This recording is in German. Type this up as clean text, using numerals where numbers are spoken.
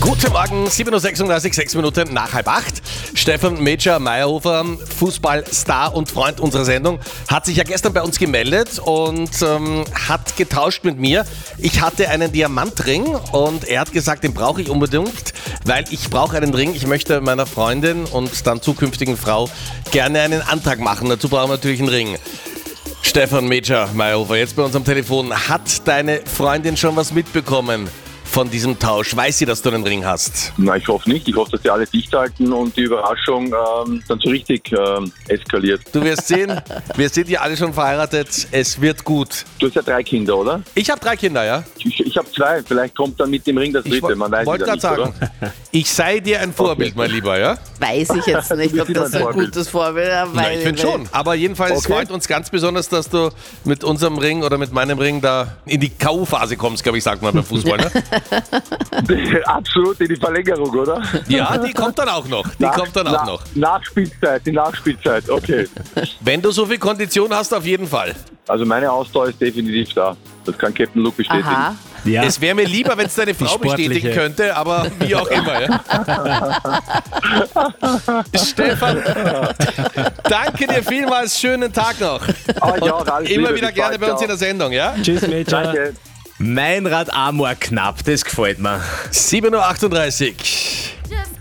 Guten Morgen, 7.36 Uhr, 6 Minuten nach 7:30. Stefan Major Meyerhofer, Fußballstar und Freund unserer Sendung, hat sich ja gestern bei uns gemeldet und hat getauscht mit mir. Ich hatte einen Diamantring und er hat gesagt, den brauche ich unbedingt, weil ich brauche einen Ring. Ich möchte meiner Freundin und dann zukünftigen Frau gerne einen Antrag machen. Dazu brauchen wir natürlich einen Ring. Stefan Major Meyerhofer, jetzt bei uns am Telefon. Hat deine Freundin schon was mitbekommen von diesem Tausch? Weiß sie, dass du einen Ring hast? Na, ich hoffe nicht. Ich hoffe, dass die alle dicht halten und die Überraschung dann so richtig eskaliert. Du wirst sehen, wir sind ja alle schon verheiratet. Es wird gut. Du hast ja 3 Kinder, oder? Ich habe 3 Kinder, ja? Ich habe 2. Vielleicht kommt dann mit dem Ring das dritte. Man weiß wollte ja gerade nicht, sagen, oder? ich sei dir ein Vorbild, mein Lieber, ja? Weiß ich jetzt nicht, ob das ein gutes Vorbild ist. Na, ich finde schon. Aber jedenfalls Okay. freut uns ganz besonders, dass du mit unserem Ring oder mit meinem Ring da in die K.O.-Phase kommst, glaube ich, sagt man beim Fußball, ne? Absolut in die Verlängerung, oder? Ja, die kommt dann auch noch. Nachspielzeit, die Nachspielzeit, okay. Wenn du so viel Kondition hast, auf jeden Fall. Also meine Ausdauer ist definitiv da. Das kann Captain Luke bestätigen. Aha. Ja. Es wäre mir lieber, wenn es deine Frau sportliche. bestätigen könnte, aber wie auch immer. Ja? Stefan, danke dir vielmals, schönen Tag noch. Ja, alles Immer Liebe, wieder bis gerne bald, bei uns ciao. in der Sendung, ja? Tschüss, Major. Danke. Mein Rad Amor knapp, das gefällt mir. 7.38 Uhr.